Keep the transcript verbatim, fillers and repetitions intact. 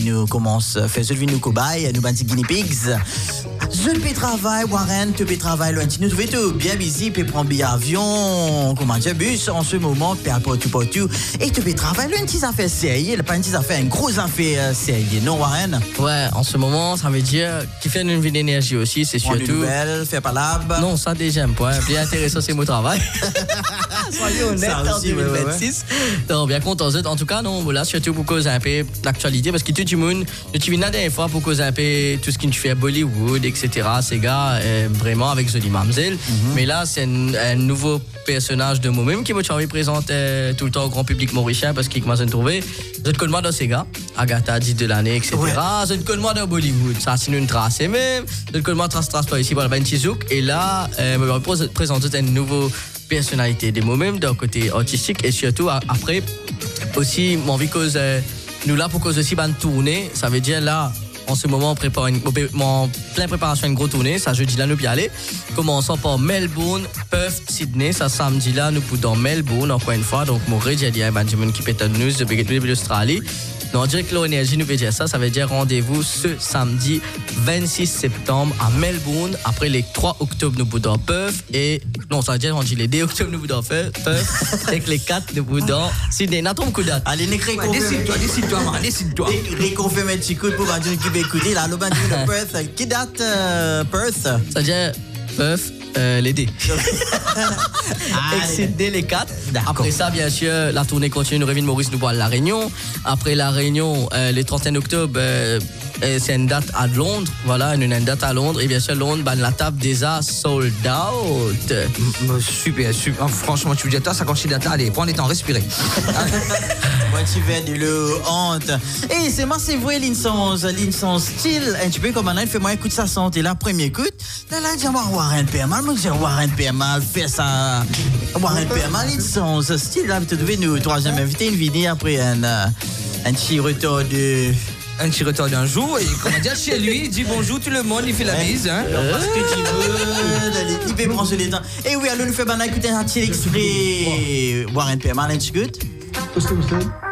nous commence à faire celui nous cobayes, nous bâtis guinea pigs. Je peux travailler, Warren, tu peux travailler loin. Nous trouvons tout bien busy, puis prendre billet avion, comment dire, bus en ce moment, puis à partout, partout. Et tu peux travailler loin, petite affaire sérieux, pas une petite affaire, une grosse affaire sérieux, non, Warren? Ouais, en ce moment, ça veut dire qu'il fait une vie d'énergie aussi, c'est surtout. Une nouvelle, fait pas lab. Non, ça déjà, j'aime pas. Bien intéressant, c'est mon travail. Soyons honnêtes, en deux mille vingt-six. Non, bien content. En tout cas, non, là, surtout pour causer un peu l'actualité, parce que tout le monde, tu viens la dernière fois pour causer un peu tout ce qui fait à Bollywood, et cetera. Ces gars, euh, vraiment avec Jolie Mamzelle. Mm-hmm. Mais là, c'est un, un nouveau personnage de moi-même qui m'a présenté euh, tout le temps au grand public mauricien parce qu'il commence à me trouver. Je te connais dans ces gars, Agatha, dix de l'année, et cetera. Ouais. Je te connais dans Bollywood, ça c'est une trace. Et même, je te connais trace trace pas ici, voilà, ben Tizouk. Et là, euh, je vais présenter une nouvelle personnalité de moi-même d'un côté artistique et surtout après aussi, mon envie cause euh, nous là pour cause aussi une tournée, ça veut dire là. En ce moment, on prépare une, en pleine préparation une grosse tournée. Ça, jeudi là, nous bien aller. Commençons par Melbourne, Perth, Sydney. Ça, samedi là, nous pouvons dans Melbourne, encore une fois. Donc, mon j'ai dit à Benjamin qui pète nous de l'Australie. Donc, on dirait que l'énergie nous veut dire ça. Ça veut dire rendez-vous ce samedi vingt-six septembre à Melbourne. Après, les trois octobre, nous pouvons dans Perth. Et non, ça veut dire on dit les deux octobre, nous pouvons dans Perth. Et les quatre, nous pouvons dans Sydney. N'a-t-on beaucoup de dates? Allez, n'écris-toi, décide-toi, décide-toi, man, décide-toi. Réconfirme un petit coup pour Benjamin qui va écouter. Là, le Benjamin de Perth. Qui date euh, Perth? Ça veut dire Perth. Euh, les dés. Excéder les quatre. Après ça, bien sûr, la tournée continue. Nous revenons Maurice, nous voit la Réunion. Après la Réunion, euh, le trente et un octobre, euh, c'est une date à Londres. Voilà, une, une date à Londres. Et bien sûr, Londres, ben, la table déjà sold out. M- super, super. Franchement, tu veux dire, ça quand je suis data, allez, prends les temps, respirer. Moi, tu fais de le honte. Et c'est moi, c'est vrai, l'insens, l'insens style. Un petit peu comme maintenant, il fait moi écoute sa santé. La première écoute, là, là, dis-moi, Warren Permal, moi, je dis Warren Permal, fais ça. Warren Permal, l'insens style. Là, tu devais nous, troisième invité, une vidéo après un, un petit retour de. Un petit retard d'un jour, et comme on dit chez lui, il dit bonjour tout le monde, il fait la bise. Hein. Parce que tu veux, il peut prendre les temps. Et oui, alors nous faisons écouter un petit extrait. Warren Permal, un petit good. What's that?